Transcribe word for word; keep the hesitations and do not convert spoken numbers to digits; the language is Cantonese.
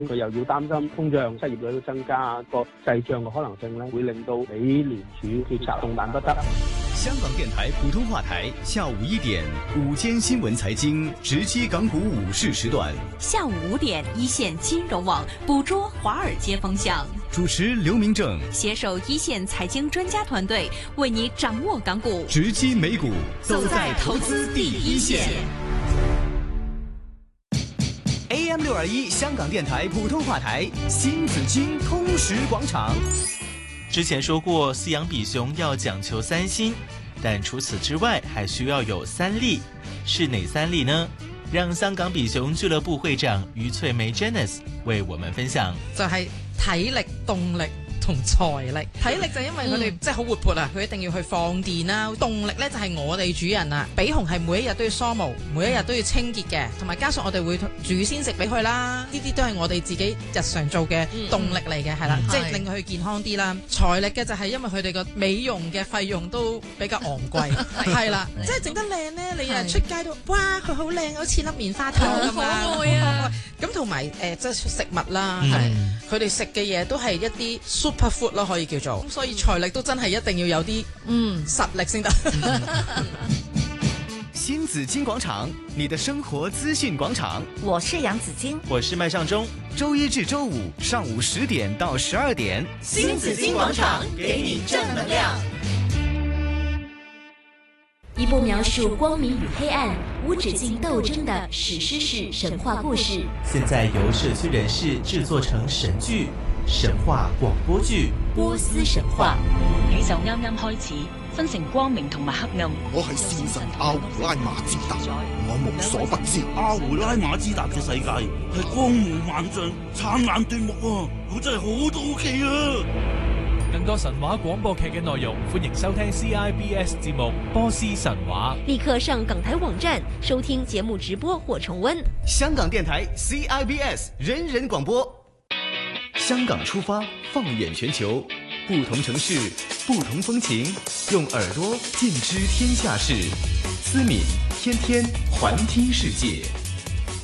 佢又要擔心通脹、失業率都增加，個滯脹嘅可能性咧，會令到美聯儲決策動彈不得。 香港電台普通話台下午一點午間新聞財經直擊港股午市時段， 下午五點一線金融網捕捉華爾街風向， 主持劉明正攜手一線財經專家團隊，為你掌握港股直擊美股， 走在投資第一線。 A M 六二一香港電台普通話台新紫荊通識廣場。 之前說過飼養比熊要講求三心，但除此之外還需要有三力，是哪三力呢？讓香港比熊俱樂部會長余翠梅 Janice 為我們分享。 就係體力、動力同財力。體力就因為佢哋、嗯、即係好活潑啊，佢一定要去放電啦。動力咧就係我哋主人啊，比熊係每一日都要梳毛，每一日都要清潔嘅，同埋加上我哋會煮鮮食俾佢啦。呢啲都係我哋自己日常做嘅動力嚟嘅，係、嗯、啦，即係令佢健康啲啦。財力嘅就係因為佢哋個美容嘅費用都比較昂貴，係啦，即係整得靚咧，你日出街都哇佢好靚，好似粒棉花糖咁可愛啊！ 咁同埋誒即係食物啦，係佢哋食嘅嘢都係一啲 super food 咯，可以叫做。所以財力都真係一定要有啲嗯實力先得。 新紫荊廣場，你的生活資訊廣場。 我是楊紫荊， 我是麥尚中。 周一至周五上午十點到十二點， 新紫荊廣場給你正能量。一部描述光明與黑暗、無止境鬥爭的史詩式神話故事， 現在由社區人士製作成神劇、神話廣播劇《 波斯神話》。 宇宙啱啱開始，分成光明同埋黑暗。 我係戰神阿胡拉馬茲達，我無所不知。 阿胡拉馬茲達嘅世界係光芒萬丈、燦爛奪目啊！我真係好好奇啊！ 更多神話廣播劇嘅內容，歡迎收聽 C I B S 節目《波斯神話》。 立刻上港台網站收聽節目直播或重溫。 香港電台 C I B S 人人廣播。香港出發，放眼全球，不同城市，不同風情，用耳朵見知天下事。思敏天天環聽世界。